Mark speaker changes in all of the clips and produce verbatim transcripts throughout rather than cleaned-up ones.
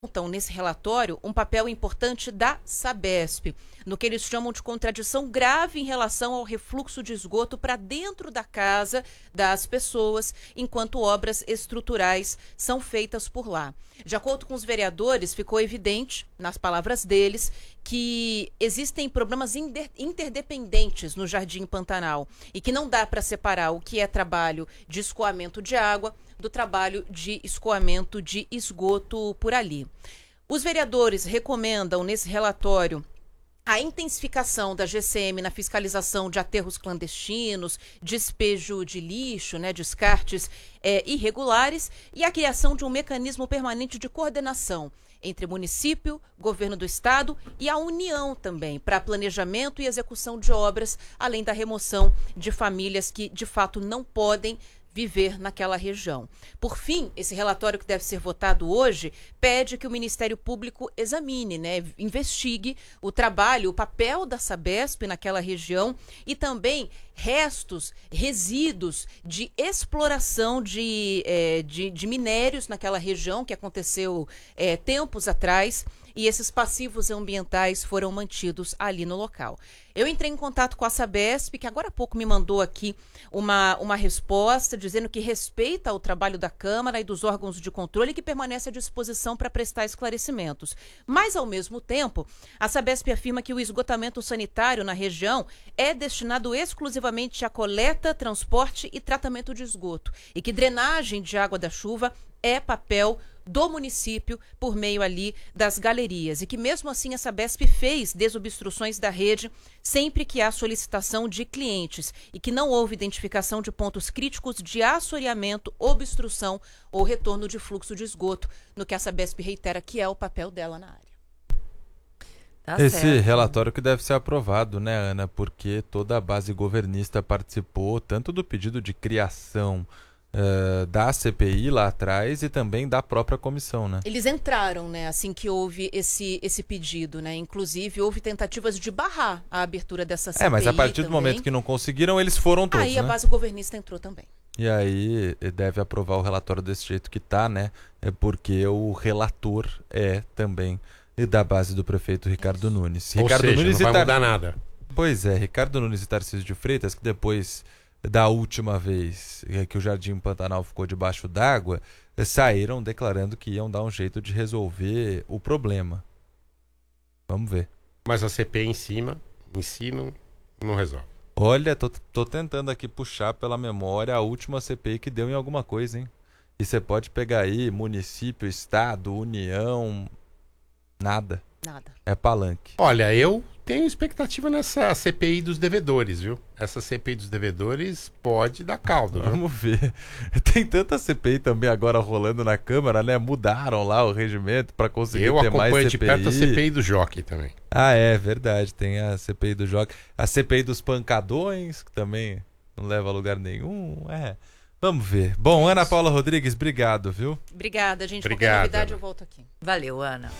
Speaker 1: Então, nesse relatório, um papel importante da Sabesp, no que eles chamam de contradição grave em relação ao refluxo de esgoto para dentro da casa das pessoas, enquanto obras estruturais são feitas por lá. De acordo com os vereadores, ficou evidente, nas palavras deles, que existem problemas interdependentes no Jardim Pantanal e que não dá para separar o que é trabalho de escoamento de água do trabalho de escoamento de esgoto por ali. Os vereadores recomendam nesse relatório a intensificação da G C M na fiscalização de aterros clandestinos, despejo de lixo, né, descartes é, irregulares e a criação de um mecanismo permanente de coordenação entre município, governo do estado e a União também, para planejamento e execução de obras, além da remoção de famílias que, de fato, não podem viver naquela região. Por fim, esse relatório que deve ser votado hoje pede que o Ministério Público examine, né, investigue o trabalho, o papel da Sabesp naquela região e também restos, resíduos de exploração de, é, de, de minérios naquela região que aconteceu é, tempos atrás. E esses passivos ambientais foram mantidos ali no local. Eu entrei em contato com a Sabesp, que agora há pouco me mandou aqui uma, uma resposta dizendo que respeita o trabalho da Câmara e dos órgãos de controle e que permanece à disposição para prestar esclarecimentos. Mas, ao mesmo tempo, a Sabesp afirma que o esgotamento sanitário na região é destinado exclusivamente à coleta, transporte e tratamento de esgoto e que drenagem de água da chuva é papel do município por meio ali das galerias e que mesmo assim a Sabesp fez desobstruções da rede sempre que há solicitação de clientes e que não houve identificação de pontos críticos de assoreamento, obstrução ou retorno de fluxo de esgoto, no que a Sabesp reitera que é o papel dela na área.
Speaker 2: Tá Esse certo. Relatório que deve ser aprovado, né, Ana? Porque toda a base governista participou tanto do pedido de criação Uh, da C P I lá atrás e também da própria comissão, né?
Speaker 1: Eles entraram, né, assim que houve esse, esse pedido, né? Inclusive, houve tentativas de barrar a abertura dessa C P I.
Speaker 2: É, mas a partir
Speaker 1: também.
Speaker 2: do momento que não conseguiram, eles foram todos,
Speaker 1: Aí
Speaker 2: né?
Speaker 1: a base governista entrou também.
Speaker 2: E aí deve aprovar o relatório desse jeito que tá, né? É porque o relator é também da base do prefeito Ricardo Isso. Nunes.
Speaker 3: Ou
Speaker 2: Ricardo
Speaker 3: seja,
Speaker 2: Nunes
Speaker 3: não vai
Speaker 2: Tar...
Speaker 3: mudar nada.
Speaker 2: Pois é, Ricardo Nunes e Tarcísio de Freitas, que depois da última vez que o Jardim Pantanal ficou debaixo d'água, saíram declarando que iam dar um jeito de resolver o problema. Vamos ver.
Speaker 3: Mas a C P I em cima, em si não, não resolve.
Speaker 2: Olha, tô, tô tentando aqui puxar pela memória a última C P I que deu em alguma coisa, hein? E você pode pegar aí município, estado, União, nada.
Speaker 1: Nada.
Speaker 2: É palanque.
Speaker 3: Olha, eu tenho expectativa nessa C P I dos devedores, viu? Essa C P I dos devedores pode dar caldo, viu?
Speaker 2: Vamos ver. Tem tanta C P I também agora rolando na Câmara, né? Mudaram lá o regimento para conseguir
Speaker 3: eu
Speaker 2: ter mais C P I. Eu
Speaker 3: acompanho de perto a C P I do Jockey também.
Speaker 2: Ah, é verdade. Tem a C P I do Jockey. A C P I dos pancadões, que também não leva a lugar nenhum. É. Vamos ver. Bom, Ana Paula Rodrigues, obrigado, viu?
Speaker 1: Obrigada, gente.
Speaker 3: Obrigado,
Speaker 1: Qualquer novidade
Speaker 3: Ana.
Speaker 1: eu volto aqui.
Speaker 4: Valeu, Ana.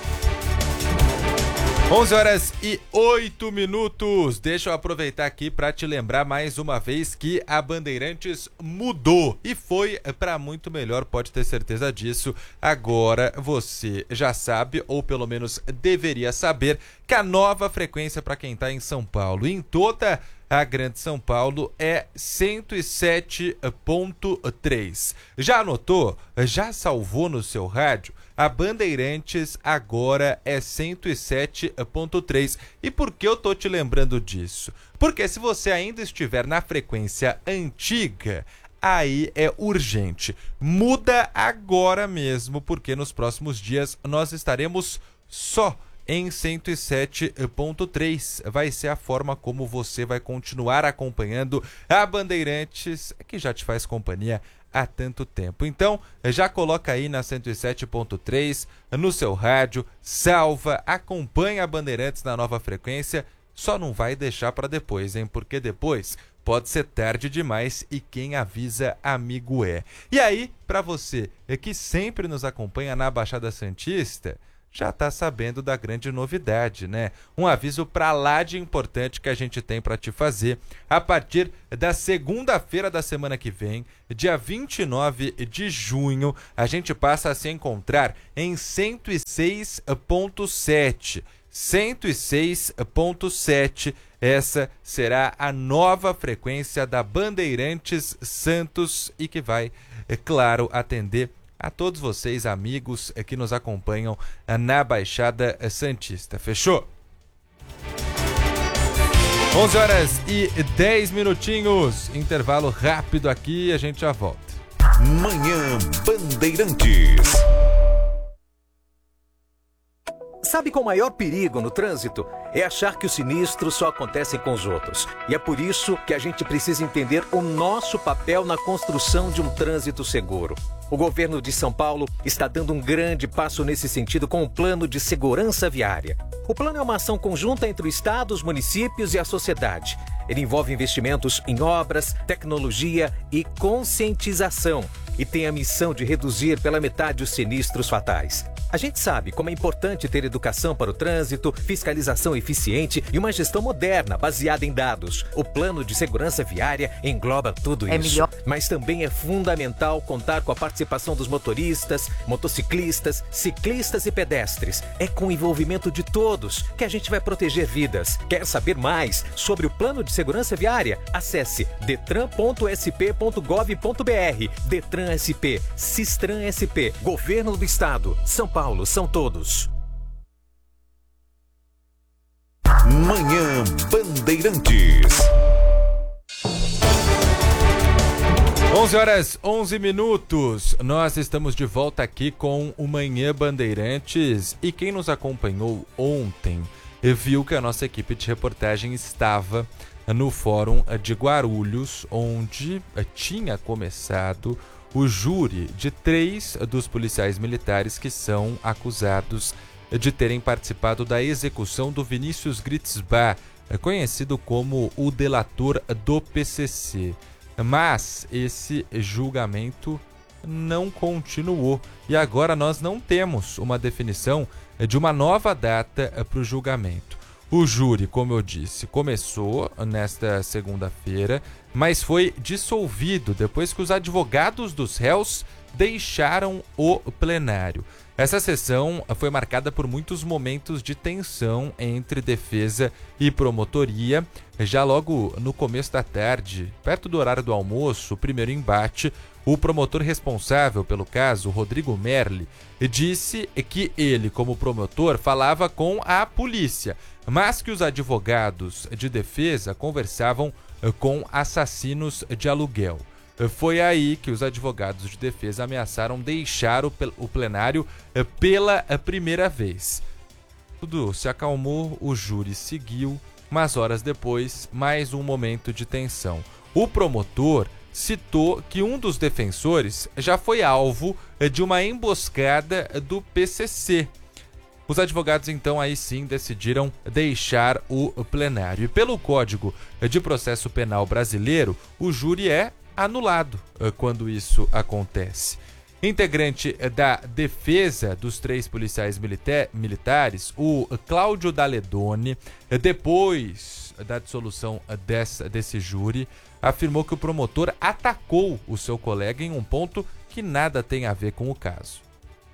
Speaker 2: onze horas e oito minutos. Deixa eu aproveitar aqui para te lembrar mais uma vez que a Bandeirantes mudou e foi para muito melhor, pode ter certeza disso. Agora você já sabe, ou pelo menos deveria saber, que a nova frequência para quem está em São Paulo, em toda a Grande São Paulo, é cento e sete ponto três. Já anotou? Já salvou no seu rádio? A Bandeirantes agora é cento e sete ponto três. E por que eu tô te lembrando disso? Porque se você ainda estiver na frequência antiga, aí é urgente. Muda agora mesmo, porque nos próximos dias nós estaremos só em cento e sete ponto três. Vai ser a forma como você vai continuar acompanhando a Bandeirantes, que já te faz companhia há tanto tempo. Então, já coloca aí na cento e sete ponto três no seu rádio, salva, acompanha a Bandeirantes na nova frequência, só não vai deixar para depois, hein? Porque depois pode ser tarde demais e quem avisa, amigo é. E aí, para você que sempre nos acompanha na Baixada Santista, já está sabendo da grande novidade, né? Um aviso para lá de importante que a gente tem para te fazer. A partir da segunda-feira da semana que vem, dia vinte e nove de junho, a gente passa a se encontrar em cento e seis ponto sete. cento e seis ponto sete, essa será a nova frequência da Bandeirantes Santos e que vai, é claro, atender a todos vocês, amigos que nos acompanham na Baixada Santista. Fechou? onze horas e dez minutinhos, intervalo rápido aqui e a gente já volta.
Speaker 4: Manhã Bandeirantes.
Speaker 5: Sabe qual o maior perigo no trânsito? É achar que os sinistros só acontecem com os outros. E é por isso que a gente precisa entender o nosso papel na construção de um trânsito seguro. O governo de São Paulo está dando um grande passo nesse sentido com o Plano de Segurança Viária. O plano é uma ação conjunta entre o Estado, os municípios e a sociedade. Ele envolve investimentos em obras, tecnologia e conscientização. E tem a missão de reduzir pela metade os sinistros fatais. A gente sabe como é importante ter educação para o trânsito, fiscalização eficiente e uma gestão moderna baseada em dados. O Plano de Segurança Viária engloba tudo
Speaker 6: É
Speaker 5: isso.
Speaker 6: melhor.
Speaker 5: Mas também é fundamental contar com a participação dos motoristas, motociclistas, ciclistas e pedestres. É com o envolvimento de todos que a gente vai proteger vidas. Quer saber mais sobre o Plano de Segurança Viária? Acesse detran ponto s p ponto gov ponto b r. Detran S P, Sistran S P, Governo do Estado, São Paulo, são todos.
Speaker 4: Manhã Bandeirantes.
Speaker 2: onze horas, onze minutos. Nós estamos de volta aqui com o Manhã Bandeirantes e quem nos acompanhou ontem viu que a nossa equipe de reportagem estava no Fórum de Guarulhos, onde tinha começado o júri de três dos policiais militares que são acusados de terem participado da execução do Vinícius Gritzbach, conhecido como o delator do P C C. Mas esse julgamento não continuou e agora nós não temos uma definição de uma nova data para o julgamento. O júri, como eu disse, começou nesta segunda-feira, mas foi dissolvido depois que os advogados dos réus deixaram o plenário. Essa sessão foi marcada por muitos momentos de tensão entre defesa e promotoria. Já logo no começo da tarde, perto do horário do almoço, o primeiro embate, o promotor responsável pelo caso, Rodrigo Merli, disse que ele, como promotor, falava com a polícia, mas que os advogados de defesa conversavam com assassinos de aluguel. Foi aí que os advogados de defesa ameaçaram deixar o plenário pela primeira vez. Tudo se acalmou, o júri seguiu, mas horas depois, mais um momento de tensão. O promotor citou que um dos defensores já foi alvo de uma emboscada do P C C. Os advogados, então, aí sim decidiram deixar o plenário. E pelo Código de Processo Penal brasileiro, o júri é anulado quando isso acontece. Integrante da defesa dos três policiais milita- militares, o Cláudio Daledoni, depois da dissolução dessa, desse júri, afirmou que o promotor atacou o seu colega em um ponto que nada tem a ver com o caso.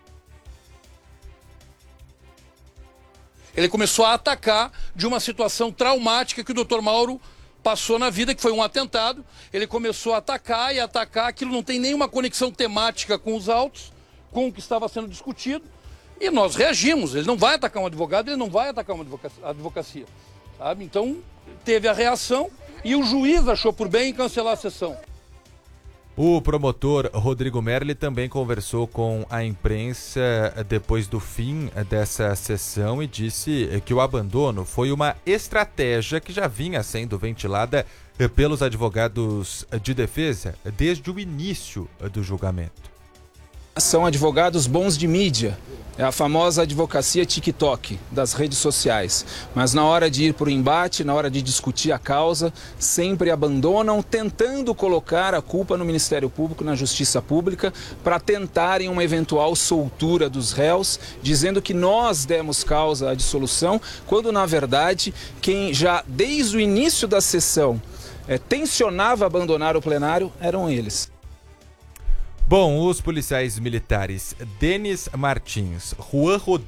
Speaker 7: Ele começou a atacar de uma situação traumática que o doutor Mauro passou na vida, que foi um atentado. Ele começou a atacar e atacar, aquilo não tem nenhuma conexão temática com os autos, com o que estava sendo discutido, e nós reagimos. Ele não vai atacar um advogado, ele não vai atacar uma advocacia, advocacia, sabe? Então, teve a reação e o juiz achou por bem cancelar a sessão.
Speaker 2: O promotor Rodrigo Merli também conversou com a imprensa depois do fim dessa sessão e disse que o abandono foi uma estratégia que já vinha sendo ventilada pelos advogados de defesa desde o início do julgamento.
Speaker 6: São advogados bons de mídia. É a famosa advocacia TikTok das redes sociais. Mas na hora de ir para o embate, na hora de discutir a causa, sempre abandonam, tentando colocar a culpa no Ministério Público, na Justiça Pública, para tentarem uma eventual soltura dos réus, dizendo que nós demos causa à dissolução, quando na verdade quem já desde o início da sessão é, tensionava abandonar o plenário eram eles.
Speaker 2: Bom, os policiais militares Denis Martins, Juan Rodrigues